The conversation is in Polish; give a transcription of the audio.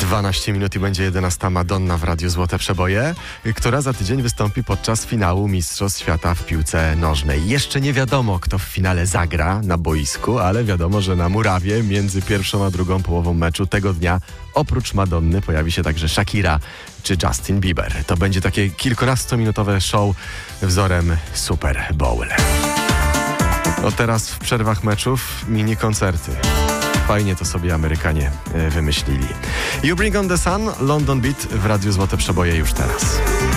12 minut i będzie 11 Madonna w Radiu Złote Przeboje, która za tydzień wystąpi podczas finału Mistrzostw Świata w piłce nożnej. Jeszcze nie wiadomo, kto w finale zagra na boisku, ale wiadomo, że na murawie między pierwszą a drugą połową meczu tego dnia oprócz Madonny pojawi się także Shakira czy Justin Bieber. To będzie takie kilkunastominutowe show wzorem Super Bowl. No teraz w przerwach meczów mini koncerty. Fajnie to sobie Amerykanie wymyślili. You Bring on the Sun, London Beat w Radiu Złote Przeboje już teraz.